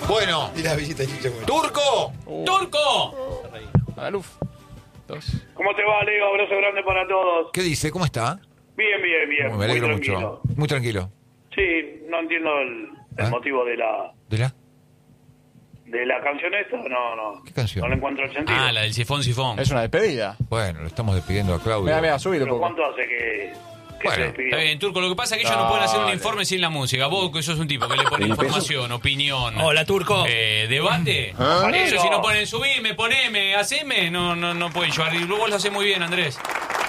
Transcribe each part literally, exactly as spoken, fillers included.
Bueno. Y la visita de Chicho Bueno. ¡Turco! Uh. ¡Turco! Magaluf. Dos. ¿Cómo te va, Leo? Abrazo grande para todos. ¿Qué dice? ¿Cómo está? Bien, bien, bien. Me alegro muy mucho. tranquilo. Muy tranquilo. Sí, no entiendo el, el ¿Ah? motivo de la ¿De la? de la canción esta. No, no. ¿Qué canción? No le encuentro el sentido. Ah, la del sifón, sifón. Es una despedida. Bueno, lo estamos despidiendo a Claudio. Mira, mira, subilo un ¿Pero poco. cuánto hace que, que Bueno, se despidió? Está bien, Turco, lo que pasa es que ellos no pueden hacer un informe sin la música. Vos, que sos un tipo que le pone información, opinión. Hola, Turco. Eh, debate. Eso, si no ponen subirme, poneme, haceme, no, no, no pueden llevar. Y vos lo hacés muy bien, Andrés.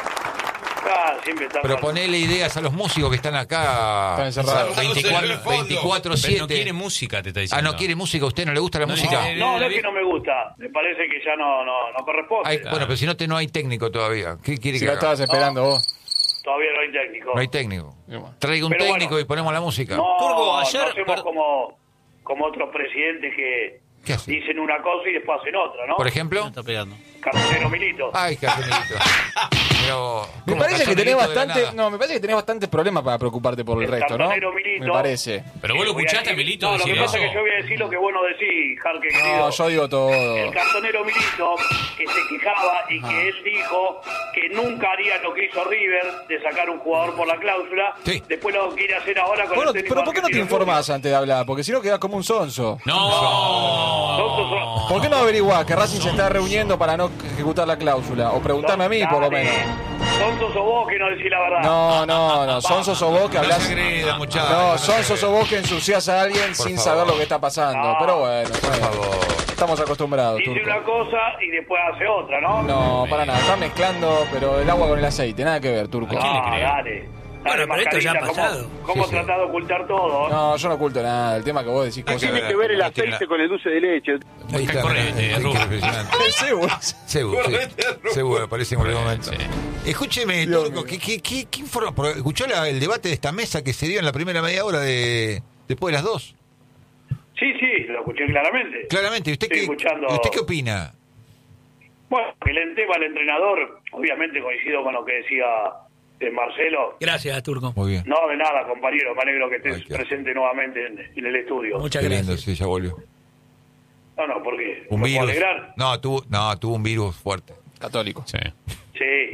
Ah, siempre está Pero mal. ponele ideas a los músicos que están acá. Están encerrados. veinticuatro Pero no siete. quiere música, te está Ah, diciendo. ¿no quiere música? ¿A usted no le gusta la No, música? no, No, no es que no me gusta. Me parece que ya no, no, no corresponde. Hay- Bueno, pero si no, te, no hay técnico todavía. ¿Qué quiere Si que la haga? estabas esperando vos. Todavía no hay técnico. No hay técnico. Y bueno. Traiga un Pero técnico bueno. y ponemos la música. No, Turco, ayer- no hacemos por- como, como otros presidentes que ¿Qué hace? dicen una cosa y después hacen otra, ¿no? Por ejemplo. Está pegando. Carcelero Milito. Ay, Cajonito. Pero. Me ¿cómo parece que tenés Cajonito de la bastante, nada? no, me parece que tenés bastantes problemas para preocuparte por el, El resto, ¿no? cartonero Milito. Me parece. Pero vos lo Voy a escuchaste a decir- Milito No, lo decir que pasa eso. es que yo voy a decir lo que vos no decís, Jarque, No, querido. yo digo todo. El cartonero Milito, que se quejaba y que él dijo que nunca haría lo que hizo River, de sacar un jugador por la cláusula. Sí. Después lo quiere hacer ahora con Vos no- el técnico pero ¿por qué no te argentino informás antes de hablar? Porque si no quedás como un sonso. No. Tontos son- ¿Por qué no averiguás que Racing se está reuniendo para no ejecutar la cláusula? O preguntame a mí, por lo Dale. menos. Tontos sos vos que no decís la verdad. No, no, no. Sonso sos vos que No hablás. se agreda, muchachos. No, no se sonso sos agreda. vos que ensuciás a alguien Por sin favor. saber lo que está pasando. No. Pero bueno, Por bueno, favor. estamos acostumbrados, Dice Turco. una cosa y después hace otra, ¿no? No, para nada. Está mezclando, pero el agua con el aceite. Nada que ver, Turco. quién le Ah, cree? dale. Bueno, pero esto ya ha Mascarita, pasado. ¿Cómo, cómo Sí, sí. tratás de ocultar todo? No, yo no oculto nada. El tema que vos decís cosas. Tiene que ver el aceite con el dulce de leche. Ahí está, Correte, mirá, qué Rubén. impresionante. Seguro. Seguro, sí. Seguro, parece en cualquier momento. Escúcheme, Dios Turco, mío. ¿qué, qué, qué, qué informa? Porque ¿escuchó la- el debate de esta mesa que se dio en la primera media hora de después de las dos? Sí, sí, lo escuché claramente. Claramente, ¿usted, Estoy qué, escuchando. ¿usted qué opina? Bueno, que el tema del entrenador, obviamente coincido con lo que decía eh, Marcelo. Gracias, Turco. Muy bien. No, de nada, compañero, me alegro que estés Ay, qué- presente nuevamente en, en el estudio. Muchas Qué lindo, gracias. sí, ya volvió. No, no, ¿por qué? Un ¿Me puedo virus. alegrar? No, tuvo, no, tuvo un virus fuerte. Católico. Sí. Sí.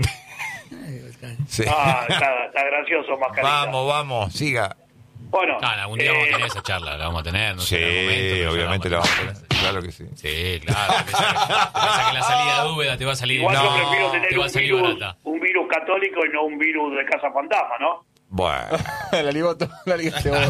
Sí. Ah, está, está gracioso, Mascarita. Vamos, vamos, siga. Bueno. Ah, algún día eh, vamos a tener esa charla, la vamos a tener. No Sí, sé, en algún momento, pero ya obviamente la vamos vamos a tener. Claro que sí. Sí, claro. Pensá que, pensá que en la salida de Úbeda te va a salir. Igual no, yo prefiero te tener va a un salir virus, barata. un virus católico y no un virus de Casa Fantasma, ¿no? Bueno. la ligoto, la ligaste vos.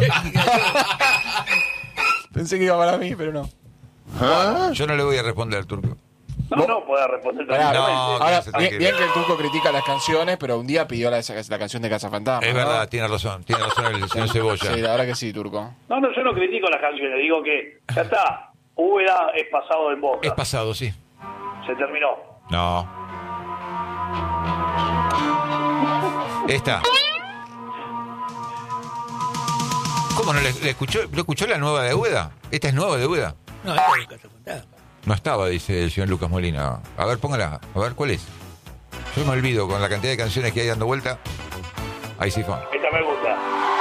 Pensé que iba para mí, pero no. Yo no le voy a responder, Turco. No, ¿Vos? no, puede responder Pará, No, tranquilamente. ahora, que se bien, tranquilo. bien que el Turco critica las canciones, pero un día pidió la, la canción de Casa Fantasma. Es ¿no? verdad, tiene razón. Tiene razón el señor Cebolla. Sí, la verdad que sí, Turco. No, no, yo no critico las canciones, digo que ya está. Úbeda es pasado en Boca. Es pasado, sí. Se terminó. No. Esta. ¿Cómo no le, le escuchó? ¿Lo escuchó la nueva de Úbeda? ¿Esta es nueva de Úbeda? No, esto es Casa Fantasma. No estaba, dice el señor Lucas Molina. A ver, póngala. A ver, ¿cuál es? Yo me olvido con la cantidad de canciones que hay dando vuelta. Ahí sí fue. Esta me gusta.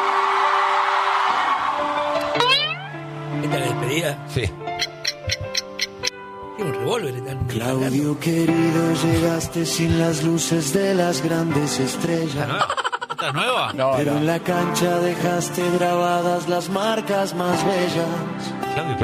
Esta es la despedida. Sí. Tiene un revólver. Están Claudio querido, llegaste sin las luces de las grandes estrellas. ¿Esta es nueva? No, Pero no. en la cancha dejaste grabadas las marcas más bellas. Claudio,